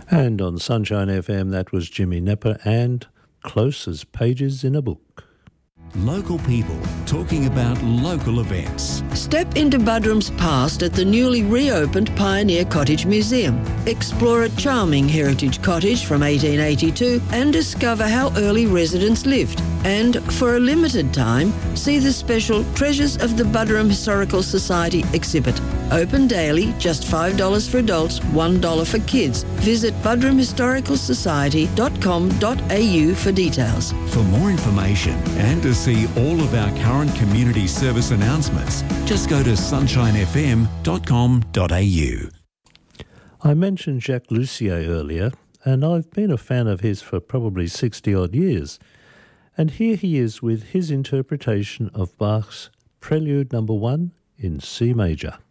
And on Sunshine FM, that was Jimmy Nepper and Close as Pages in a Book. Local people talking about local events. Step into Buderim's past at the newly reopened Pioneer Cottage Museum. Explore a charming heritage cottage from 1882 and discover how early residents lived. And for a limited time, see the special Treasures of the Buderim Historical Society exhibit. Open daily, just $5 for adults, $1 for kids. Visit buderimhistoricalsociety.com.au for details. For more information and to see all of our current community service announcements, just go to sunshinefm.com.au. I mentioned Jacques Lussier earlier, and I've been a fan of his for probably 60-odd years. And here he is with his interpretation of Bach's Prelude No. 1 in C major.